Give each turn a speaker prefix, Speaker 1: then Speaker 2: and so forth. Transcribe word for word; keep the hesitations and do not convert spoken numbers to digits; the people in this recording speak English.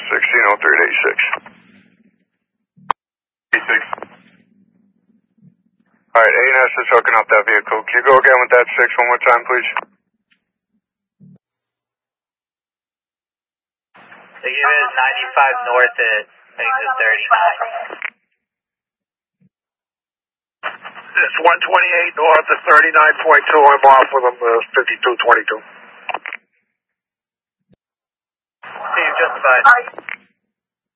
Speaker 1: sixteen oh three at eighty-six. eighty-six. Alright, A N S is hooking up that vehicle. Can you go again with that six one more time, please?
Speaker 2: They give it ninety-five north at exit thirty-nine.
Speaker 3: It's one twenty-eight north at thirty-nine point two. I'm off with them, uh, fifty-two twenty-two.
Speaker 2: Steve, justified.